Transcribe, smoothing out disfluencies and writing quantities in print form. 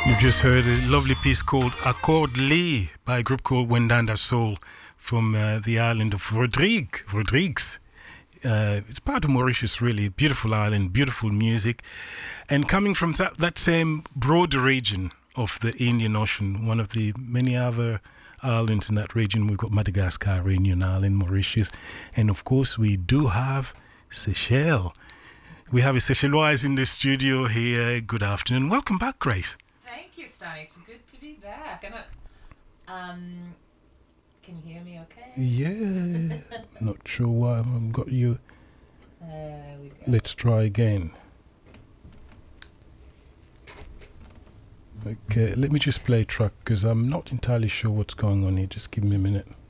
You just heard a lovely piece called Accord Lee by a group called Wendanda Soul from the island of Rodrigues. It's part of Mauritius, really. Beautiful island, beautiful music. And coming from that same broader region of the Indian Ocean, one of the many other islands in that region, we've got Madagascar, Réunion Island, Mauritius, and of course we do have Seychelles. We have a Seychelloise in the studio here. Good afternoon. Welcome back, Grace. Thank you, Stan. It's good to be back. Can you hear me okay? Yeah. Not sure why I've got you. We go. Let's try again. Okay, let me just play a track because I'm not entirely sure what's going on here. Just give me a minute.